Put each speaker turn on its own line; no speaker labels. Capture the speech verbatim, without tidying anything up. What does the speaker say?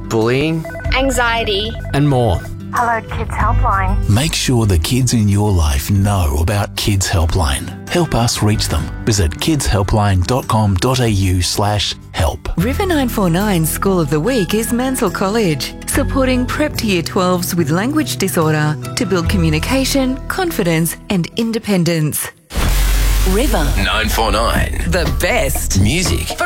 bullying,
anxiety,
and more.
Hello Kids Helpline.
Make sure the kids in your life know about Kids Helpline. Help us reach them. Visit kidshelpline.com.au slash help.
River nine four nine School of the Week is Mansell College, supporting prep to year twelves with language disorder to build communication, confidence and independence. River
nine four nine.
The best
Music